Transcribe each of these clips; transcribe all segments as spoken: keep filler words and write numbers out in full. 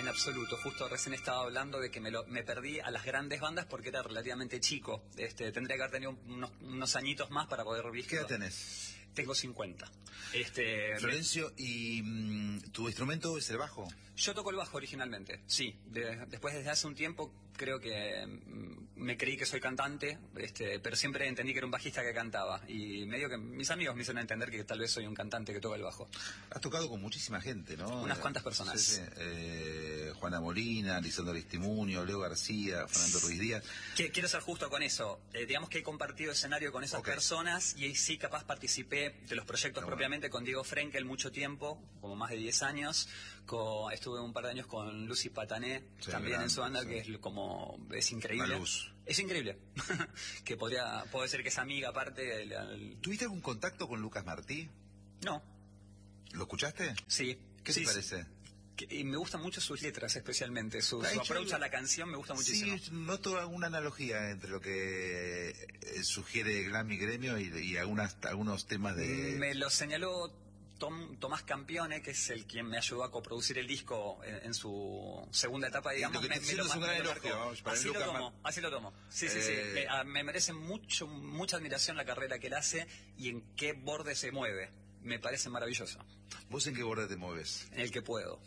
absoluto. Justo recién estaba hablando de que me, lo, me perdí a las grandes bandas porque era relativamente chico. Este, tendría que haber tenido unos, unos añitos más para poder vivir. ¿Qué edad tenés? Tengo cincuenta. Este, Florencio, ¿y mm, tu instrumento es el bajo? Yo toco el bajo originalmente, sí. De, después, desde hace un tiempo, creo que mm, me creí que soy cantante, este, pero siempre entendí que era un bajista que cantaba. Y medio que mis amigos me hicieron entender que tal vez soy un cantante que toca el bajo. Has tocado con muchísima gente, ¿no? Unas cuantas personas. Sí, sí. Eh, Juana Molina, Lisandro Aristimuño, Leo García, Fernando Ruiz Díaz. Que, quiero ser justo con eso. Eh, digamos que he compartido escenario con esas okay. personas y ahí sí capaz participé de los proyectos no, propiamente bueno. con Diego Frenkel mucho tiempo, como más de diez años. Con, estuve un par de años con Lucy Patané, sí, también grande, en su banda, sí. que es como, es increíble. Una luz. Es increíble. Que podría, puede ser que es amiga aparte. El, el... ¿Tuviste algún contacto con Lucas Martí? No. ¿Lo escuchaste? Sí. ¿Qué sí, te parece? Que, y me gustan mucho sus letras, especialmente. Su, su approach a la canción me gusta muchísimo. Sí, noto alguna analogía entre lo que sugiere Glam y Gremio y, y algunas, algunos temas de... Me lo señaló Tom, Tomás Campione, que es el quien me ayudó a coproducir el disco en, en su segunda etapa, digamos. Lo que me, me lo, es un gran elogio, así lo tomo, así lo tomo. Sí, sí, eh... sí. Me, me merece mucho, mucha admiración la carrera que él hace y en qué borde se mueve. Me parece maravilloso. ¿Vos en qué borde te mueves? En el que puedo.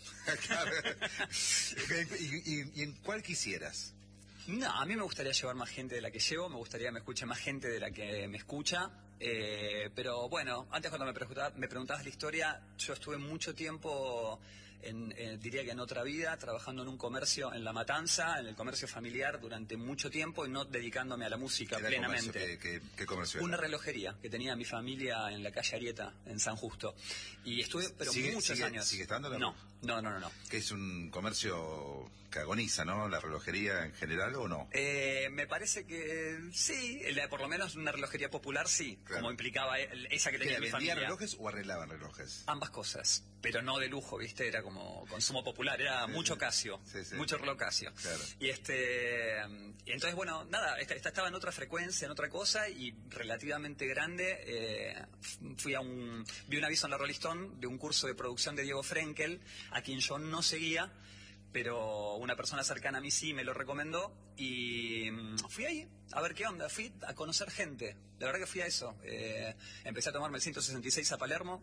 ¿Y, y, ¿Y en cuál quisieras? No, a mí me gustaría llevar más gente de la que llevo, me gustaría que me escuche más gente de la que me escucha, eh, pero bueno, antes cuando me preguntabas, me preguntabas la historia, yo estuve mucho tiempo, en, eh, diría que en otra vida, trabajando en un comercio en La Matanza, en el comercio familiar durante mucho tiempo y no dedicándome a la música ¿Qué plenamente. Comercio? ¿Qué, qué, qué comercio era? Una relojería que tenía mi familia en la calle Arieta, en San Justo. Y estuve, pero ¿Sigue, muchos sigue, años. ¿Sigue estando? La... No, no, no, no, no. Que es un comercio que agoniza, ¿no? La relojería en general, ¿o no? Eh, me parece que sí, por lo menos una relojería popular sí, claro. Como implicaba esa que tenía mi familia. ¿Vendían relojes o arreglaban relojes? Ambas cosas, pero no de lujo, ¿viste? Era como consumo popular, era sí, mucho Casio, sí, sí. mucho reloj Casio. Claro. Y este, y entonces, bueno, nada, esta, esta estaba en otra frecuencia, en otra cosa, y relativamente grande, eh, fui a un, vi un aviso en la Rolling Stone de un curso de producción de Diego Frenkel, a quien yo no seguía, pero una persona cercana a mí sí me lo recomendó y fui ahí a ver qué onda, fui a conocer gente, la verdad que fui a eso, eh, empecé a tomarme el ciento sesenta y seis a Palermo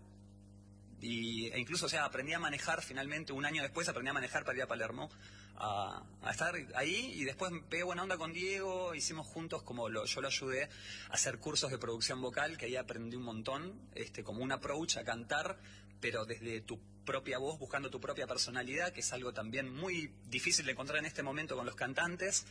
y, e incluso, o sea, aprendí a manejar finalmente, un año después aprendí a manejar para ir a Palermo, a, a estar ahí y después me pegué buena onda con Diego, hicimos juntos como lo, yo lo ayudé a hacer cursos de producción vocal, que ahí aprendí un montón, este, como un approach a cantar, pero desde tu propia voz, buscando tu propia personalidad, que es algo también muy difícil de encontrar en este momento con los cantantes.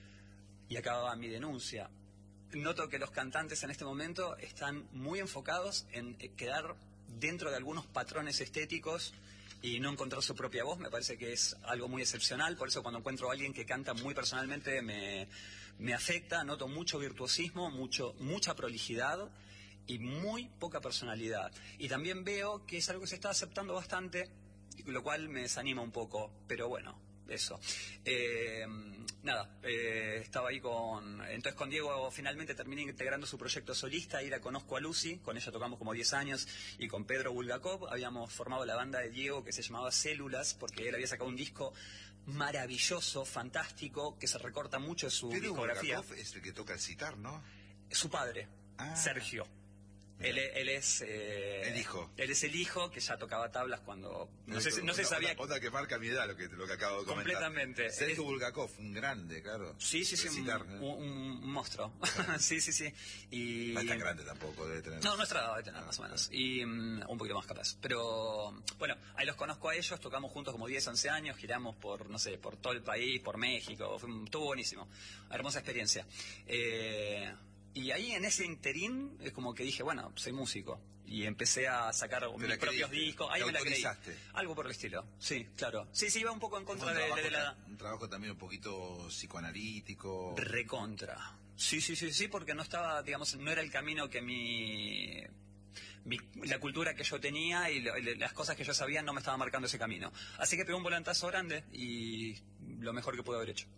Y acababa mi denuncia. Noto que los cantantes en este momento están muy enfocados en quedar dentro de algunos patrones estéticos y no encontrar su propia voz. Me parece que es algo muy excepcional, por eso cuando encuentro a alguien que canta muy personalmente me, me afecta, noto mucho virtuosismo, mucho, mucha prolijidad y muy poca personalidad. Y también veo que es algo que se está aceptando bastante, lo cual me desanima un poco, pero bueno, eso. Eh, nada, eh, estaba ahí con... Entonces con Diego finalmente terminé integrando su proyecto solista, y la conozco a Lucy, con ella tocamos como diez años, y con Pedro Bulgakov habíamos formado la banda de Diego que se llamaba Células, porque él había sacado un disco maravilloso, fantástico, que se recorta mucho de su Pedro discografía. Bulgakov es el que toca el sitar, ¿no? Su padre, ah. Sergio. Él, él es eh, el hijo. Él es el hijo que ya tocaba tablas cuando no, no sé, no una, se sabía. Una onda que marca mi edad lo que lo que acabo de comentar. Completamente. Sergio Bulgakov, un grande, claro. Sí, sí, sí, un, un, un monstruo. Claro. sí, sí, sí. Y no es tan grande tampoco, debe tener. No, nuestra edad debe tener más o menos. Y um, un poquito más capaz. Pero bueno, ahí los conozco a ellos, tocamos juntos como diez, once años, giramos por, no sé, por todo el país, por México, fue, estuvo buenísimo. Hermosa experiencia. Eh, Y ahí en ese interín es como que dije, bueno, soy músico. Y empecé a sacar mis propios discos. Ahí me la creí. Algo por el estilo. Sí, claro. Sí, sí, iba un poco en contra de, de, de la... Un trabajo también un poquito psicoanalítico. Recontra. Sí, sí, sí, sí, porque no estaba, digamos, no era el camino que mi... Mi, la cultura que yo tenía y lo, las cosas que yo sabía no me estaban marcando ese camino. Así que pegué un volantazo grande y lo mejor que pude haber hecho.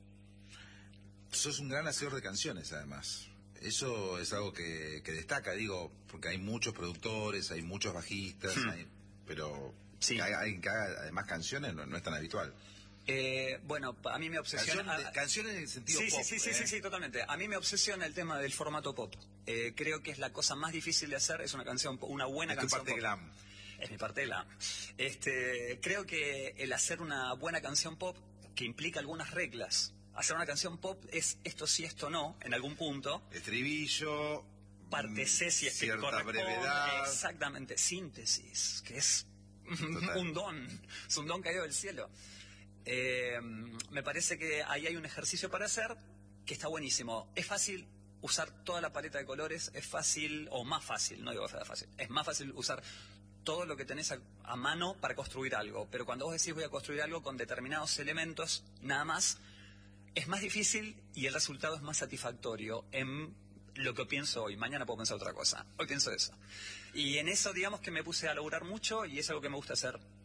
Sos un gran hacedor de canciones, además. Eso es algo que, que destaca, digo, porque hay muchos productores, hay muchos bajistas, hmm. hay, pero sí. que alguien que haga además canciones no, no es tan habitual. Eh, bueno, a mí me obsesiona... Canción de- canciones en el sentido sí, pop. Sí, sí, ¿eh? sí, sí, sí, totalmente. A mí me obsesiona el tema del formato pop. Eh, creo que es la cosa más difícil de hacer, es una canción, una buena Es tu canción parte pop. glam. Es mi parte glam. Este, creo que el hacer una buena canción pop, que implica algunas reglas. Hacer una canción pop es esto sí, esto no, en algún punto. Estribillo, Parte C si es que cierta corresponde. brevedad. Exactamente, síntesis, que es Total. un don, es un don caído del cielo. Eh, me parece que ahí hay un ejercicio para hacer que está buenísimo. Es fácil usar toda la paleta de colores, es fácil, o más fácil, no digo que sea fácil, es más fácil usar todo lo que tenés a, a mano para construir algo. Pero cuando vos decís voy a construir algo con determinados elementos, nada más, es más difícil y el resultado es más satisfactorio en lo que pienso hoy. Mañana puedo pensar otra cosa. Hoy pienso eso. Y en eso, digamos que me puse a laburar mucho y es algo que me gusta hacer